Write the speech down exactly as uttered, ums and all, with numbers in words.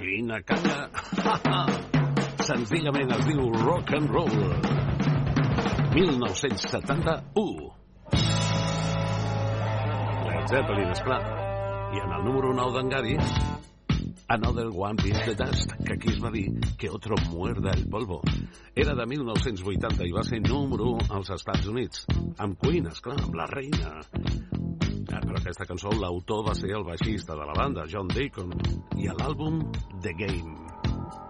Quina canya! Senzillament es diu Rock and Roll. mil nou-cents setanta-u. Led Zeppelin, esclar. I en el número nou d'en Gadi, Another One Bites the Dust, que aquí es va dir que otro muerda el polvo. Era de mil nou-cents vuitanta i va ser número u als Estats Units. Amb Queen, esclar, amb la reina. Ah, però aquesta cançó l'autor va ser el baixista de la banda, John Deacon, i a l'àlbum The Game.